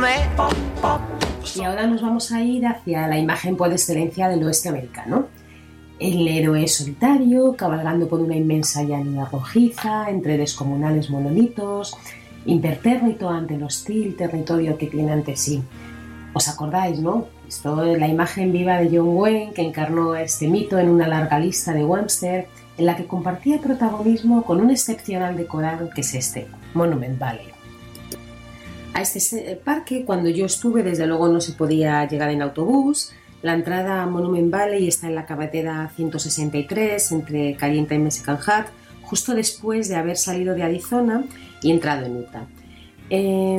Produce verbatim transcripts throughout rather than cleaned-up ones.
Y ahora nos vamos a ir hacia la imagen por excelencia del oeste americano. El héroe solitario, cabalgando por una inmensa llanura rojiza, entre descomunales monolitos, impertérrito ante el hostil territorio que tiene ante sí. ¿Os acordáis, no? Esto es la imagen viva de John Wayne, que encarnó a este mito en una larga lista de western, en la que compartía protagonismo con un excepcional decorado que es este, Monument Valley. A este parque, cuando yo estuve, desde luego no se podía llegar en autobús. La entrada a Monument Valley está en la carretera ciento sesenta y tres, entre Calienta y Mexican Hat, justo después de haber salido de Arizona y entrado en Utah. Eh,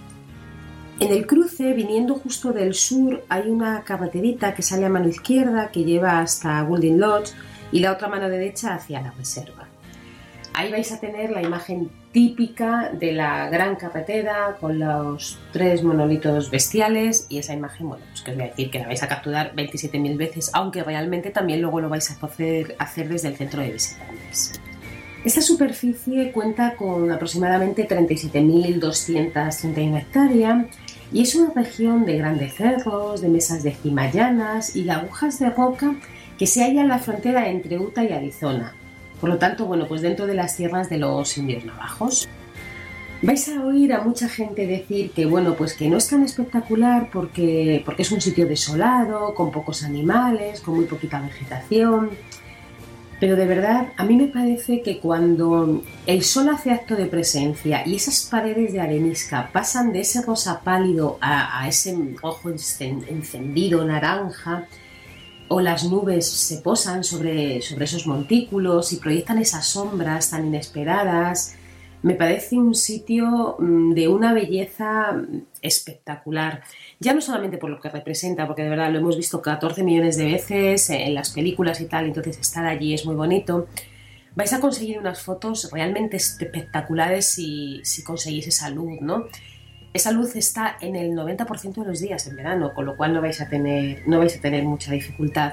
en el cruce, viniendo justo del sur, hay una carreterita que sale a mano izquierda, que lleva hasta Golden Lodge, y la otra mano derecha hacia la reserva. Ahí vais a tener la imagen típica de la gran carretera con los tres monolitos bestiales, y esa imagen, bueno, pues que os voy a decir que la vais a capturar veintisiete mil veces, aunque realmente también luego lo vais a poder hacer desde el centro de visitantes. Esta superficie cuenta con aproximadamente treinta y siete mil doscientas treinta y una hectáreas y es una región de grandes cerros, de mesas de cima llanas y de agujas de roca que se halla en la frontera entre Utah y Arizona. Por lo tanto, bueno, pues dentro de las tierras de los indios navajos. Vais a oír a mucha gente decir que, bueno, pues que no es tan espectacular porque, porque es un sitio desolado, con pocos animales, con muy poquita vegetación. Pero de verdad, a mí me parece que cuando el sol hace acto de presencia y esas paredes de arenisca pasan de ese rosa pálido a, a ese rojo encendido, naranja, o las nubes se posan sobre, sobre esos montículos y proyectan esas sombras tan inesperadas, me parece un sitio de una belleza espectacular. Ya no solamente por lo que representa, porque de verdad lo hemos visto catorce millones de veces en las películas y tal, entonces estar allí es muy bonito. Vais a conseguir unas fotos realmente espectaculares si, si conseguís esa luz, ¿no? Esa luz está en el noventa por ciento de los días en verano, con lo cual no vais a tener, no vais a tener mucha dificultad.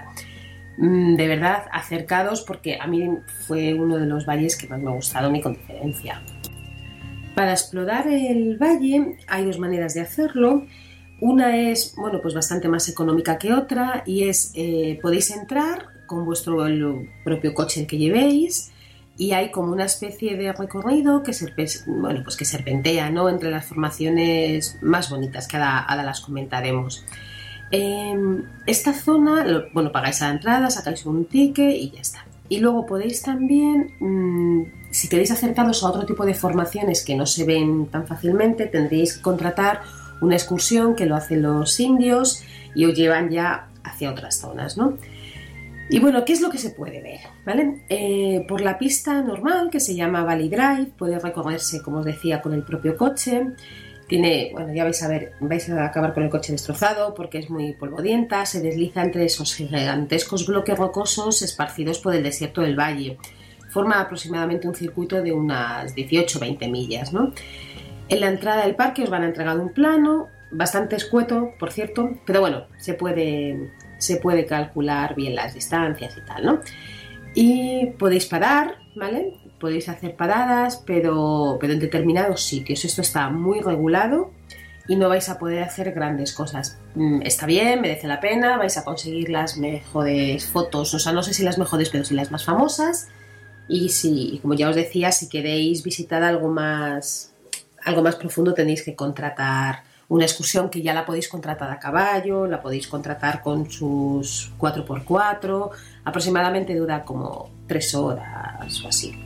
De verdad, acercados, porque a mí fue uno de los valles que más me ha gustado, ni con diferencia. Para explorar el valle hay dos maneras de hacerlo. Una es, bueno, pues bastante más económica que otra, y es, eh, podéis entrar con vuestro propio coche el que llevéis, y hay como una especie de recorrido que, serpe, bueno, pues que serpentea, ¿no?, entre las formaciones más bonitas, que ahora, ahora las comentaremos. Eh, esta zona, bueno, pagáis a la entrada, sacáis un ticket y ya está. Y luego podéis también, mmm, si queréis acercaros a otro tipo de formaciones que no se ven tan fácilmente, tendréis que contratar una excursión que lo hacen los indios y os llevan ya hacia otras zonas, ¿no? Y bueno, ¿qué es lo que se puede ver? ¿Vale? Eh, por la pista normal, que se llama Valley Drive, puede recorrerse, como os decía, con el propio coche. Tiene, bueno, ya vais a ver, vais a acabar con el coche destrozado porque es muy polvodienta, se desliza entre esos gigantescos bloques rocosos esparcidos por el desierto del valle. Forma aproximadamente un circuito de unas dieciocho a veinte millas, ¿no? En la entrada del parque os van a entregar un plano, bastante escueto, por cierto, pero bueno, se puede, se puede calcular bien las distancias y tal, ¿no? Y podéis parar, ¿vale? Podéis hacer paradas, pero, pero en determinados sitios. Esto está muy regulado y no vais a poder hacer grandes cosas. Está bien, merece la pena, vais a conseguir las mejores fotos, o sea, no sé si las mejores, pero sí las más famosas. Y si, como ya os decía, si queréis visitar algo más, algo más profundo, tenéis que contratar una excursión que ya la podéis contratar a caballo, la podéis contratar con sus cuatro por cuatro, aproximadamente dura como tres horas o así.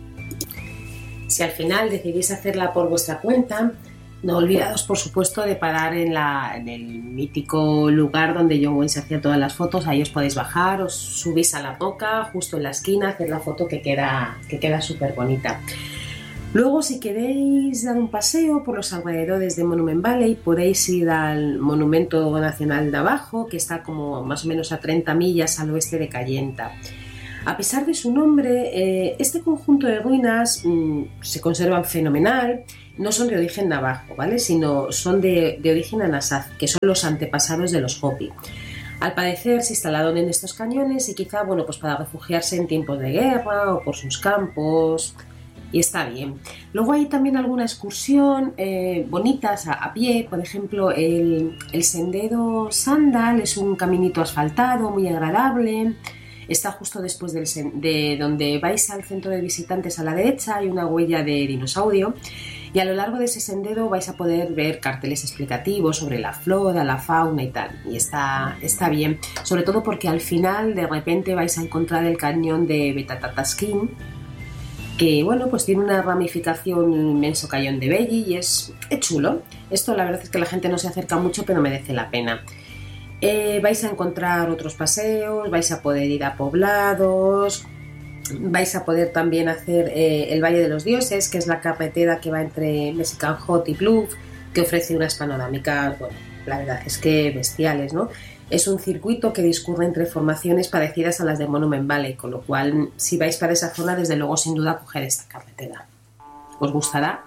Si al final decidís hacerla por vuestra cuenta, no olvidaos, por supuesto, de parar en, la, en el mítico lugar donde John Wayne se hacía todas las fotos. Ahí os podéis bajar, os subís a la roca, justo en la esquina, hacer la foto que queda, que queda súper bonita. Luego, si queréis dar un paseo por los alrededores de Monument Valley, podéis ir al Monumento Nacional Navajo, que está como más o menos a treinta millas al oeste de Cayenta. A pesar de su nombre, eh, este conjunto de ruinas mmm, se conservan fenomenal. No son de origen navajo, ¿vale?, sino son de, de origen Anasazi, que son los antepasados de los Hopi. Al parecer se instalaron en estos cañones y quizá, bueno, pues para refugiarse en tiempos de guerra o por sus campos. y está bien. Luego hay también alguna excursión eh, bonitas a, a pie, por ejemplo el, el sendero Sandal es un caminito asfaltado muy agradable, está justo después del sen- de donde vais al centro de visitantes a la derecha, hay una huella de dinosaurio y a lo largo de ese sendero vais a poder ver carteles explicativos sobre la flora, la fauna y tal, y está, está bien, sobre todo porque al final de repente vais a encontrar el cañón de Betatataskin, que bueno, pues tiene una ramificación, un inmenso cañón de Belli y es, es chulo. Esto la verdad es que la gente no se acerca mucho, pero merece la pena. Eh, vais a encontrar otros paseos, vais a poder ir a poblados, vais a poder también hacer eh, el Valle de los Dioses, que es la carretera que va entre Mexican Hot y Bluff, que ofrece unas panorámicas, bueno, la verdad es que bestiales, ¿no? Es un circuito que discurre entre formaciones parecidas a las de Monument Valley, con lo cual, si vais para esa zona, desde luego, sin duda, coger esta carretera. ¿Os gustará?